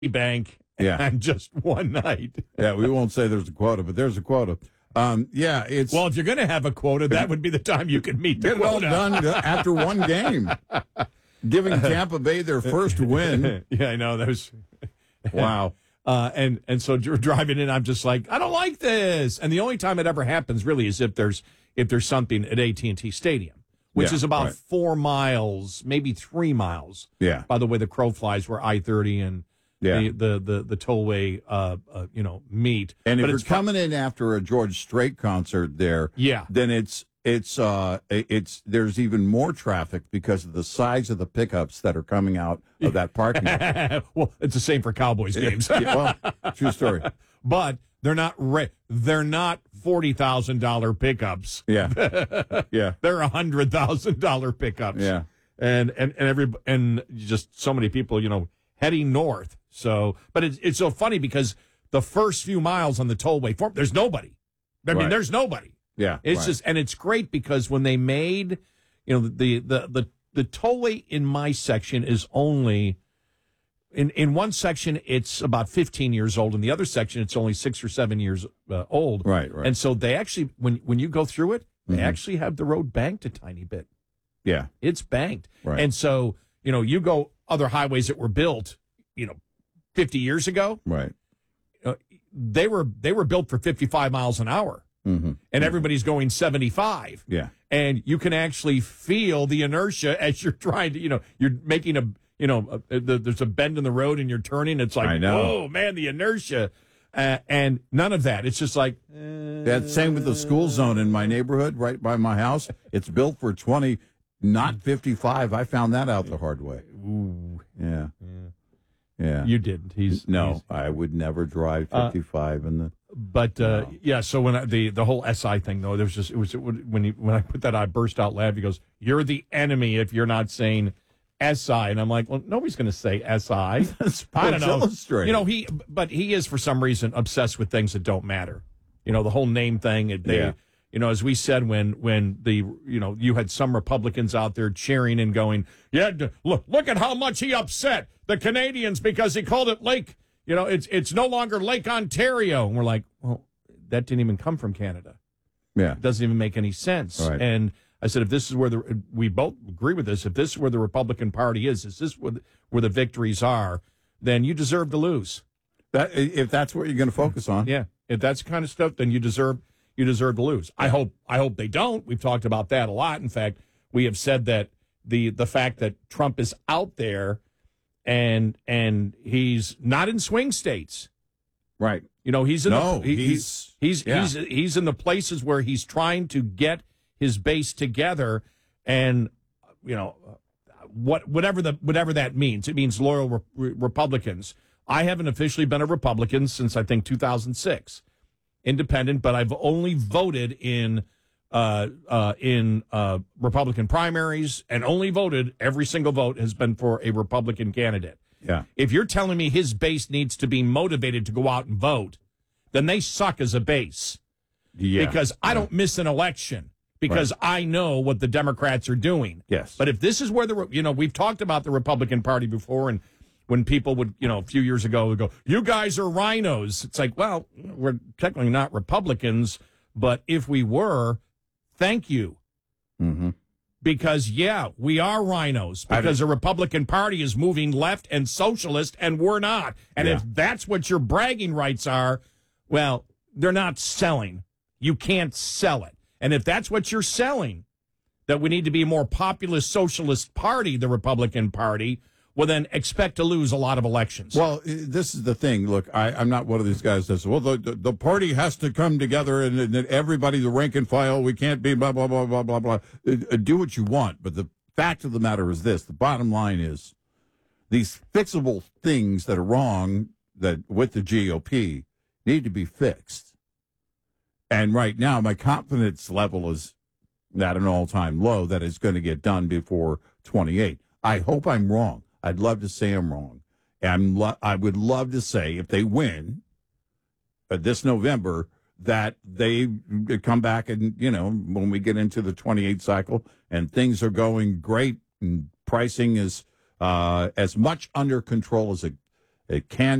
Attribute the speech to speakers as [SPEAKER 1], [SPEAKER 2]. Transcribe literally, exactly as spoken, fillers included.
[SPEAKER 1] bank
[SPEAKER 2] Yeah.
[SPEAKER 1] and just one night.
[SPEAKER 2] Yeah, we won't say there's a quota, but there's a quota. Um, yeah, it's
[SPEAKER 1] Well, if you're going to have a quota, that would be the time you can meet the
[SPEAKER 2] get it all
[SPEAKER 1] quota.
[SPEAKER 2] done after one game, giving Tampa Bay their first win.
[SPEAKER 1] Yeah, I know that was
[SPEAKER 2] Wow.
[SPEAKER 1] Uh, and and so dr- driving in, I'm just like, I don't like this. And the only time it ever happens really is if there's if there's something at A T and T Stadium, which
[SPEAKER 2] Yeah,
[SPEAKER 1] is about
[SPEAKER 2] right.
[SPEAKER 1] four miles, maybe three miles.
[SPEAKER 2] Yeah.
[SPEAKER 1] By the way, the crow flies where I thirty and
[SPEAKER 2] Yeah.
[SPEAKER 1] the the the, the tollway, uh, uh, you know, meet.
[SPEAKER 2] And if
[SPEAKER 1] But
[SPEAKER 2] you're
[SPEAKER 1] it's
[SPEAKER 2] coming in after a George Strait concert there,
[SPEAKER 1] Yeah.
[SPEAKER 2] then it's it's uh it's there's even more traffic because of the size of the pickups that are coming out of that parking lot.
[SPEAKER 1] well, it's the same for Cowboys games.
[SPEAKER 2] Yeah, well, true story.
[SPEAKER 1] But they're not re- they're not forty thousand dollar pickups.
[SPEAKER 2] Yeah, yeah,
[SPEAKER 1] They're a hundred thousand dollar pickups.
[SPEAKER 2] yeah.
[SPEAKER 1] and and and every and just so many people, you know, heading north. So, but it's it's so funny because the first few miles on the tollway, form, there's nobody. I mean,
[SPEAKER 2] Right.
[SPEAKER 1] there's nobody.
[SPEAKER 2] Yeah,
[SPEAKER 1] It's
[SPEAKER 2] right.
[SPEAKER 1] just, and it's great because when they made, you know, the the the the tollway in my section is only. In in one section, it's about fifteen years old. In the other section, it's only six or seven years uh, old.
[SPEAKER 2] Right, right.
[SPEAKER 1] And so they actually, when when you go through it, they
[SPEAKER 2] Mhm.
[SPEAKER 1] actually have the road banked a tiny bit.
[SPEAKER 2] yeah,
[SPEAKER 1] It's banked.
[SPEAKER 2] Right.
[SPEAKER 1] And so, you know, you go other highways that were built, you know, fifty years ago,
[SPEAKER 2] right.
[SPEAKER 1] uh, they were they were built for fifty-five miles an hour.
[SPEAKER 2] Mm-hmm.
[SPEAKER 1] And everybody's going seventy-five.
[SPEAKER 2] Yeah,
[SPEAKER 1] And you can actually feel the inertia as you're trying to, you know, you're making a, you know, a, the, there's a bend in the road and you're turning. It's like,
[SPEAKER 2] I know.
[SPEAKER 1] whoa, man, the inertia. Uh, and none of that. It's just like, uh,
[SPEAKER 2] yeah. Same with the school zone in my neighborhood, right by my house. It's built for twenty, not fifty-five. I found that out the hard way.
[SPEAKER 1] ooh,
[SPEAKER 2] Yeah, yeah.
[SPEAKER 1] you didn't. He's
[SPEAKER 2] no,
[SPEAKER 1] he's-
[SPEAKER 2] I would never drive
[SPEAKER 1] Uh,
[SPEAKER 2] fifty-five in the.
[SPEAKER 1] But uh,
[SPEAKER 2] No.
[SPEAKER 1] yeah, so when I, the the whole S I thing though, there was just it was it would, when he, when I put that, I burst out laughing. He goes, "You're the enemy if you're not saying S I," and I'm like, "Well, nobody's going to say S I." I don't
[SPEAKER 2] Sports
[SPEAKER 1] know.
[SPEAKER 2] Illustrated.
[SPEAKER 1] You know, he but he is for some reason obsessed with things that don't matter. You know, the whole name thing. it- They,
[SPEAKER 2] Yeah.
[SPEAKER 1] you know, as we said when when the you know you had some Republicans out there cheering and going, "Yeah, d- look look at how much he upset the Canadians because he called it Lake." You know, it's it's no longer Lake Ontario. And we're like, well, that didn't even come from Canada.
[SPEAKER 2] Yeah,
[SPEAKER 1] It doesn't even make any sense.
[SPEAKER 2] Right.
[SPEAKER 1] And I said, if this is where the, we both agree with this, if this is where the Republican Party is, is this where the, where the victories are, then you deserve to lose.
[SPEAKER 2] that if that's what you're going to focus on.
[SPEAKER 1] Yeah. If that's the kind of stuff, then you deserve you deserve to lose. I hope I hope they don't. We've talked about that a lot. In fact, we have said that the the fact that Trump is out there and and he's not in swing states.
[SPEAKER 2] Right.
[SPEAKER 1] You know, he's in
[SPEAKER 2] No,
[SPEAKER 1] the, he-
[SPEAKER 2] he's-
[SPEAKER 1] he's
[SPEAKER 2] yeah.
[SPEAKER 1] he's he's in the places where he's trying to get his base together, and you know, what whatever the whatever that means. It means loyal re- Republicans. I haven't officially been a Republican since I think two thousand six, independent, but I've only voted in uh, uh, in uh, Republican primaries, and only voted. Every single vote has been for a Republican candidate.
[SPEAKER 2] Yeah.
[SPEAKER 1] If you're telling me his base needs to be motivated to go out and vote, then they suck as a base.
[SPEAKER 2] Yeah.
[SPEAKER 1] Because I don't miss an election because I know what the Democrats are doing.
[SPEAKER 2] Yes.
[SPEAKER 1] But if this is where the, you know, we've talked about the Republican Party before, and when people would, you know, a few years ago would go, you guys are rhinos. It's like, well, we're technically not Republicans, but if we were, thank you.
[SPEAKER 2] Mm-hmm.
[SPEAKER 1] Because, yeah, we are rhinos because the Republican Party is moving left and socialist, and we're not. And
[SPEAKER 2] Yeah.
[SPEAKER 1] if that's what your bragging rights are, well, they're not selling. You can't sell it. And if that's what you're selling, that we need to be a more populist socialist party, the Republican Party, well, then expect to lose a lot of elections.
[SPEAKER 2] Well, i- this is the thing. Look, I, I'm not one of these guys that says, well, the, the, the party has to come together and, and everybody, the rank and file, we can't be blah, blah, blah, blah, blah, blah. Uh, uh, do what you want. But the fact of the matter is this. The bottom line is these fixable things that are wrong that with the G O P need to be fixed. And right now, my confidence level is at an all-time low that it's going to get done before twenty-eight. I hope I'm wrong. I'd love to say I'm wrong. I'm lo- I would love to say if they win uh, this November that they come back and, you know, when we get into the twenty-eight cycle and things are going great and pricing is uh, as much under control as it It can